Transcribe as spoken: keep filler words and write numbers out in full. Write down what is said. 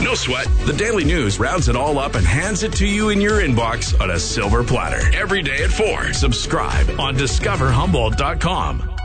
No sweat. The Daily News rounds it all up and hands it to you in your inbox on a silver platter. Every day at four. Subscribe on discover humboldt dot com.